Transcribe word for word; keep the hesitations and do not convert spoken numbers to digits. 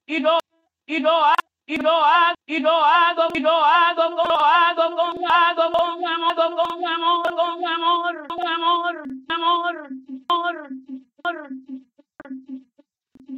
y lo, y lo, ha- y lo, ha- y lo hago, y lo hago, lo hago con, hago con amor, con amor, con amor, con amor, amor.